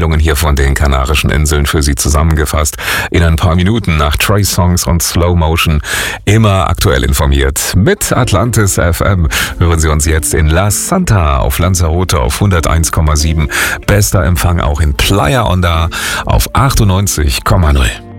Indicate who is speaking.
Speaker 1: hier von den Kanarischen Inseln für Sie zusammengefasst. In ein paar Minuten nach Trey Songs und Slow Motion immer aktuell informiert. Mit Atlantis FM hören Sie uns jetzt in La Santa auf Lanzarote auf 101,7. Bester Empfang auch in Playa Onda auf 98,0.